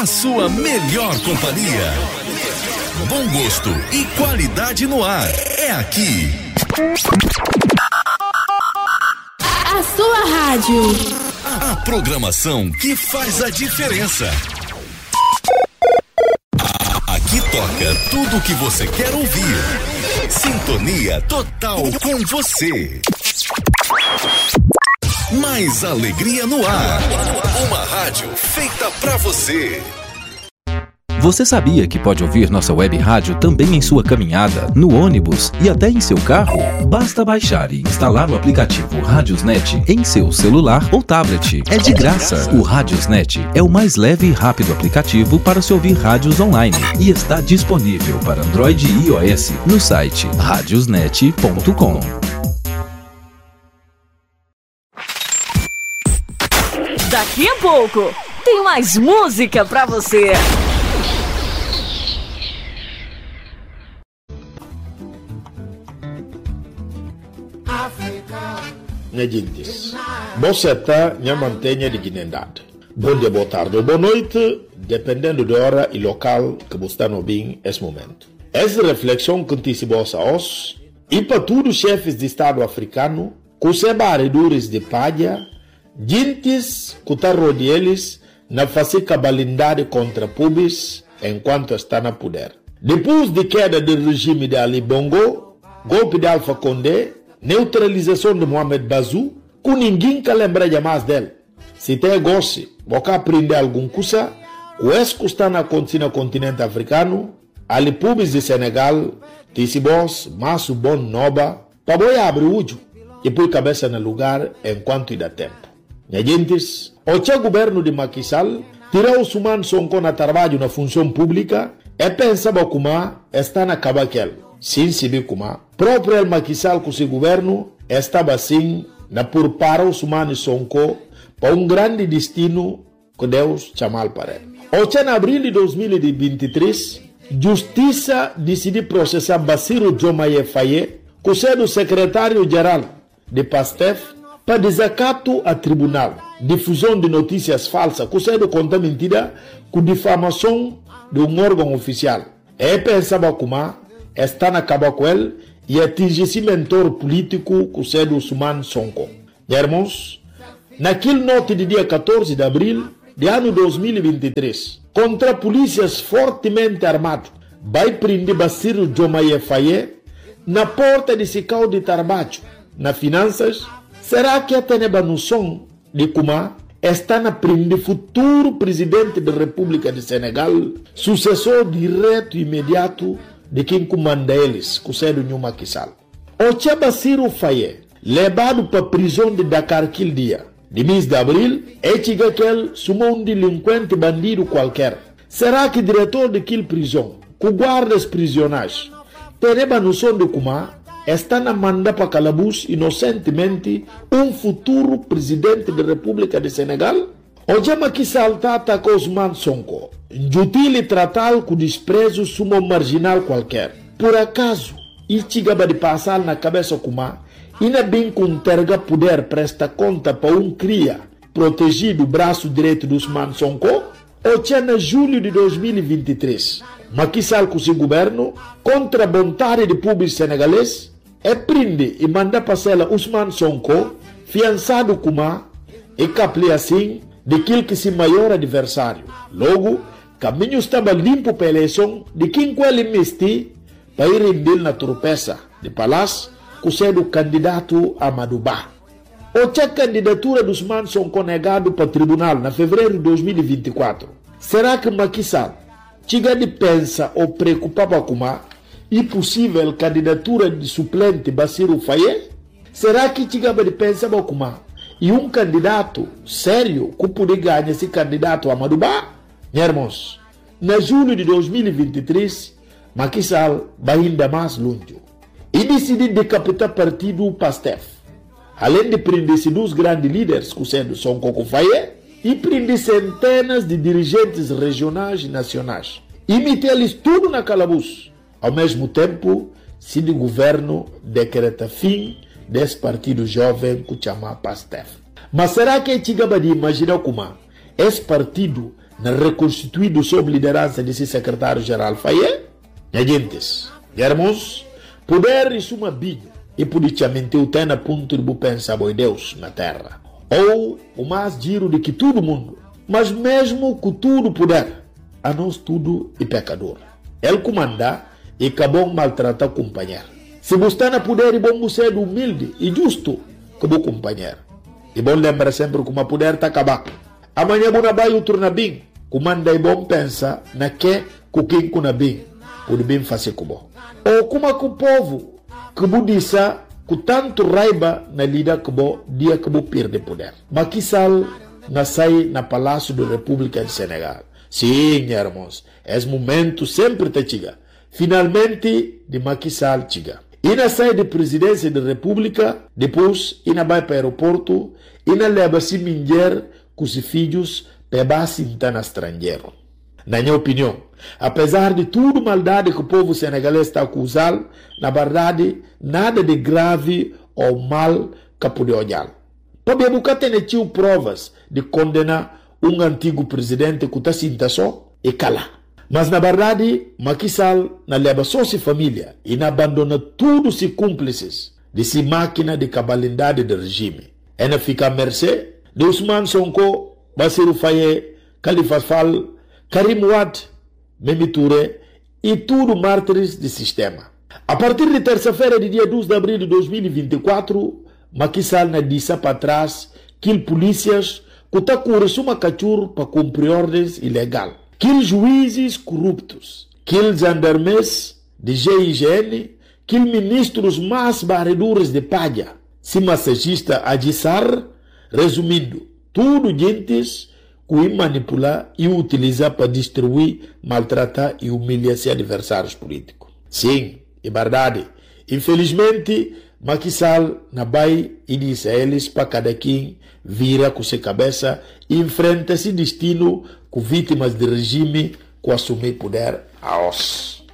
a sua melhor companhia. Bom gosto e qualidade no ar. É aqui. A sua rádio. A programação que faz a diferença. Aqui toca tudo o que você quer ouvir. Sintonia total com você. Mais alegria no ar. Uma rádio feita pra você. Você sabia que pode ouvir nossa web rádio também em sua caminhada, no ônibus e até em seu carro? Basta baixar e instalar o aplicativo Radiosnet em seu celular ou tablet. É de graça. O Radiosnet é o mais leve e rápido aplicativo para se ouvir rádios online e está disponível para Android e iOS no site radiosnet.com. Daqui a pouco tem mais música pra você. Minha gente, você está minha mantenha dignidade. Bom dia, boa tarde ou boa noite, dependendo da hora e local que você está no bem nesse momento. Essa reflexão que te bossa hoje e para todos os chefes de Estado africano, que os barredores de palha, gentes que estão rodeados na fazer cabalidade contra pubis enquanto está na poder. Depois de queda do regime de Ali Bongo, golpe de Alpha Condé, neutralização de Mohamed Bazoum, que ninguém quer lembrar mais dele. Se tem gosto, você aprender alguma coisa, o que está acontecendo no continente africano, ali pubis de Senegal, Tissibos, Masso Bon Noba, para boi abrir o olho e pôr cabeça no lugar enquanto dá tempo. Minha gente, o governo de Macky Sall tirou os humanos Sonko na trabalho na função pública e pensava como está na cabaquel. Sim, se vê como próprio Macky Sall com seu governo estava assim na por para os humanos Sonko para grande destino que Deus chamou para ele. Em abril de 2023, Justiça decidiu processar Bassirou Diomaye Faye, que é o secretário-geral de PASTEF, para desacato a tribunal, difusão de notícias falsas, que é conta mentira, com difamação de órgão oficial. E pensava como está na caba com ele e atingir esse mentor político que é o Ousmane Sonko. Irmãos, naquele noite de dia 14 de abril de ano 2023, contra polícias fortemente armados, vai prender Bassirou Diomaye Faye na porta de Sicau de trabalho, na finanças. Será que a teneba noção de como está na prender futuro presidente da República de Senegal, sucessor direto e imediato de quem comanda eles, que é o Macky Sall? O Bassirou Faye, levado para a prisão de Dakar aquele dia, de mês de abril, é que ele sumou um delinquente bandido qualquer. Será que o diretor daquela prisão, que guarda os prisioneiros, teneba noção de como está na manda para calabouço inocentemente um futuro presidente da República de Senegal? O Macky Sall atacou Ousmane Sonko, injutil e tratá-lo com desprezo sumo marginal qualquer. Por acaso, isso chegava de passar na cabeça como ainda bem com terga poder presta conta para cria protegido o braço direito de Ousmane Sonko? Ou em julho de 2023, Macky Sall com seu governo, contra a vontade de público senegalês, prende e manda passar Ousmane Sonko, fiançado como e capli assim daquele que se maior adversário. Logo, caminho estava limpo para a eleição de quem com ele mesti para ir render na tropeça de palácio, que é o candidato Amadou Ba. A candidatura de Ousmane Sonko negado para o tribunal na fevereiro de 2024. Será que Macky Sall chega de pensa ou preocupava com a impossível candidatura de suplente Bassirou Faye? Será que chega de pensar com a e um candidato sério que poderia ganhar esse candidato Amadou Ba? Meus irmãos, na julho de 2023, Macky Sall vai ainda mais longe e decidiu decapitar o partido PASTEF. Além de prender dois grandes líderes, que são Sonko Faye, e prender centenas de dirigentes regionais e nacionais. E meter-lhes tudo na calabouço. Ao mesmo tempo, se o governo decreta fim desse partido jovem que chama PASTEF. Mas será que a gente de imaginar como esse partido na reconstituído sob liderança de seu secretário-geral Faye, agentes, irmãos, poder e suma binho, e politicamente o tem a ponto de pensar boi Deus na terra, ou o mais giro de que todo mundo, mas mesmo com tudo poder, a nós tudo é pecador. Ele comanda e acabou maltratar o companheiro. Se você na poder e bom você é humilde e justo com o companheiro. E bom lembra sempre que o poder está acabado. Amanhã você vai turnar bem. Comanda e bom pensa na que o quem kuna bem pode bem fazer com bom. Ou como o povo que você disse com tanto raiva na lida que bom dia que você perde poder. Mas que sal na sai na Palácio da República de Senegal. Sim, irmãos, esse momento sempre te chega. Finalmente, de Macky Sall chega. E na sai de presidência da República, depois, e na vai para o aeroporto, e na leva-se mulher com os filhos para base no estrangeiro. Na minha opinião, apesar de tudo maldade que o povo senegalês está acusando, na verdade, nada de grave ou mal que pode olhar. Para nunca ter tido provas de condenar antigo presidente que está sinta só e cala. Mas na verdade, Macky Sall na leva só sua família e na abandona todos os cúmplices de sua máquina de cabalidade do regime. Ela fica à mercê de Ousmane Sonko, Bassirou Faye, Khalifa Sall, Karim Wade, Mimi Touré e tudo mártires do sistema. A partir de terça-feira, de dia 12 de abril de 2024, Macky Sall na disse para trás que polícias que está com uma cachorro para cumprir ordens ilegais. Que juízes corruptos, que gendarmes de GIGN, que ministros mais barredores de palha, se massagista Adissar, resumindo, tudo gentes que manipular e utilizar para destruir, maltratar e humilhar seus adversários políticos. Sim, é verdade. Infelizmente, Macky Sall na vai e diz a eles para cada quem vira com sua cabeça e enfrenta esse destino com vítimas de regime que assumir poder a os.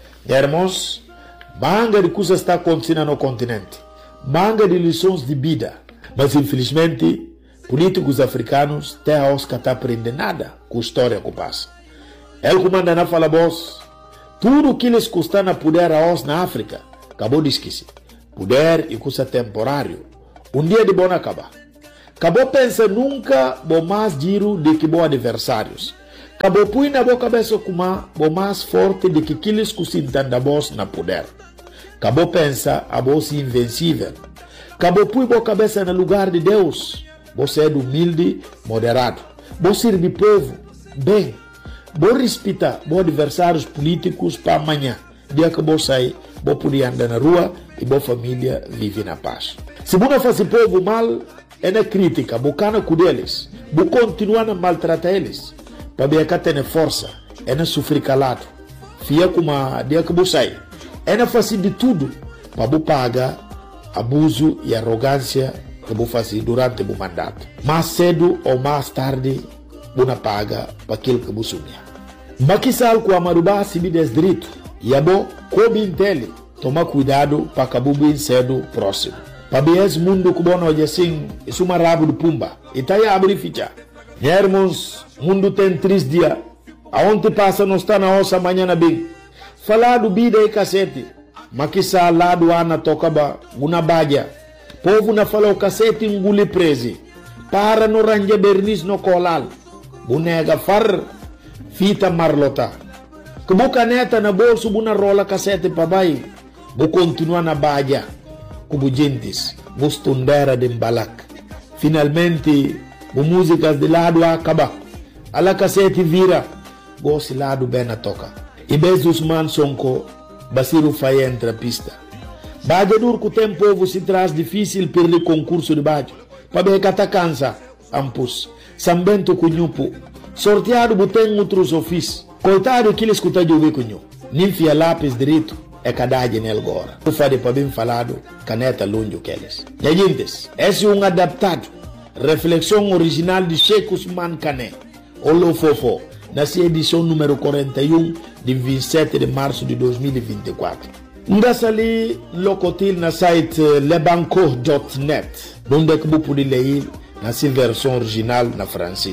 Irmãos, manga de coisas está acontecendo no continente, manga de lições de vida, mas infelizmente políticos africanos têm a os que não aprendem nada com a história que passa. Ele comanda na fala boss, tudo que eles custam na poder a os na África, acabou de esquecer. Poder e custa temporário. Dia de bom acabar. Acabou pensa nunca bom mais giro de que bom adversários. Acabou põe na boa cabeça como bom mais forte de que aqueles que se entendem boss na poder. Acabou pensa a boss invencível. Acabou põe boa cabeça no lugar de Deus. Você é humilde, moderado. Você serve povo, bem. Você respeita bom adversários políticos para amanhã. Dia que você sai, você pode andar na rua e boa família vive na paz. Se você não faz povo mal, é na crítica, você com eles, você continua a maltratar eles, para ver que tem força, é na sofrer calado, fia como a dia que você sai, é na fazer de tudo, para você pagar abuso e arrogância que você faz durante o mandato. Mais cedo ou mais tarde, você paga para aquilo que você sonha. Macky Sall com a Marubá se me des direito, e a bom, como entende, toma cuidado para acabar bem cedo próximo. Para ver esse mundo que bom hoje assim, isso é uma rabo de pumba. E está aí a abrir ficha. Irmãos, o mundo tem 3 dias. Aonde passa não está na ossa amanhã bem. Falar do vida e cacete. Macky Sall lá do Ana tocaba, uma badia. Povo na falou cacete engole preso. Para no range bernis no colal. Bonega far, fita marlota. Que boca neta na bolso, buna rola cacete para baixo. Vou continuar na badia. Como gentes, vos tundera de balak. Finalmente, as músicas de lado acaba. A la cassete vira, vos lado bem a toca. E bez Ousmane Sonko, Bassirou Faye entra pista. Badia dur que o tempo se traz difícil perder concurso de badia. Para ver que tá cansa, ampus. Sambento cunhupo. Sorteado botem outros ofícios. Coitado que ele escuta de ouvir cunhu. Ninfia lápis direito. É cadagem nele agora. Eu falei para bem falado, caneta longe que eles. E gente, esse é adaptado. Reflexão original de Sheikh Ousmane Kane. Olo Fofo, na edição número 41 de 27 de março de 2024. Ndasali locotil na site lebanco.net, onde é que você pode ler na versão original na francês.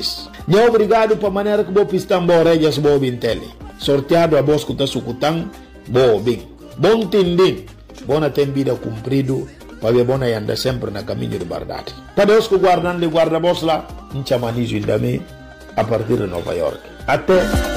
Não obrigado para maneira que vou pistar borejas bo bintele. Sorteado a bosco da sucutang bo bem. Bom tinding. Bona tem vida cumprido. Para ver bona anda sempre na caminho de verdade. Para Deus que guardando de guarda-bos lá, em chamanizo a partir de Nova York. Até